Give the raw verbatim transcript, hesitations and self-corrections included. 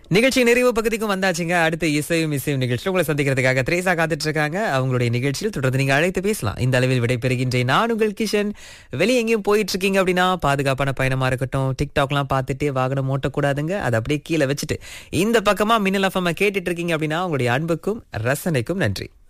நிகழ்ச்சி நிறைவு பகுதிக்கும் வந்தாச்சுங்க. அடுத்த இசையும் இசையும் நிகழ்ச்சியில் உங்களை சந்திக்கிறதுக்காக திரேசா காத்துட்டு இருக்காங்க. அவங்களுடைய நிகழ்ச்சியில் தொடர்ந்து நீங்க அழைத்து பேசலாம். இந்த அளவில் விடைபெறுகின்றேன். நான் உங்கள் கிஷன். வெளியே எங்கேயும் போயிட்டு இருக்கீங்க அப்படின்னா பாதுகாப்பான பயணமா இருக்கட்டும். டிக்டாக்லாம் பார்த்துட்டு வாகனம் ஓட்டக்கூடாதுங்க. அதை அப்படியே கீழே வச்சுட்டு இந்த பக்கமா மின்னல் எஃப்எம் கேட்டுட்டு இருக்கீங்க அப்படின்னா உங்களுடைய அன்புக்கும் ரசனைக்கும் நன்றி.